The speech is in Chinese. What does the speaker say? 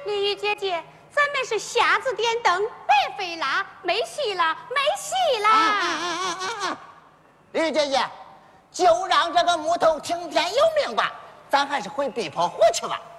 丽玉姐姐，咱们是瞎子点灯，白费啦，没戏啦，没戏啦！ 丽玉姐姐，就让这个木头听天由命吧，咱还是回地坡湖去吧。